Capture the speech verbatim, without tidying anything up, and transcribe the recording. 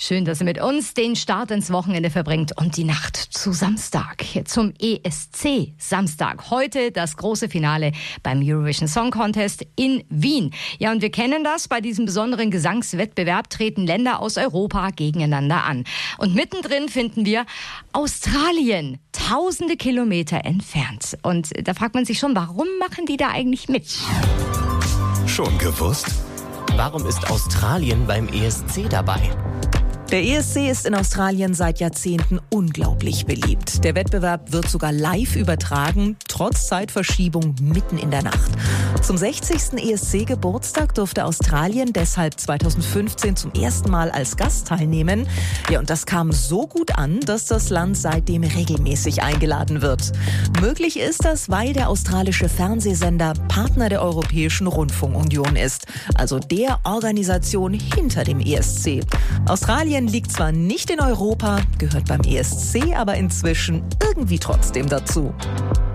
Schön, dass ihr mit uns den Start ins Wochenende verbringt und die Nacht zu Samstag, zum E S C Samstag. Heute das große Finale beim Eurovision Song Contest in Wien. Ja, und wir kennen das, bei diesem besonderen Gesangswettbewerb treten Länder aus Europa gegeneinander an. Und mittendrin finden wir Australien, tausende Kilometer entfernt. Und da fragt man sich schon, warum machen die da eigentlich mit? Schon gewusst? Warum ist Australien beim E S C dabei? Der E S C ist in Australien seit Jahrzehnten unglaublich beliebt. Der Wettbewerb wird sogar live übertragen, trotz Zeitverschiebung mitten in der Nacht. Zum sechzigsten E S C-Geburtstag durfte Australien deshalb zweitausendfünfzehn zum ersten Mal als Gast teilnehmen. Ja, und das kam so gut an, dass das Land seitdem regelmäßig eingeladen wird. Möglich ist das, weil der australische Fernsehsender Partner der Europäischen Rundfunkunion ist, also der Organisation hinter dem E S C. Australien liegt zwar nicht in Europa, gehört beim E S C aber inzwischen irgendwie trotzdem dazu.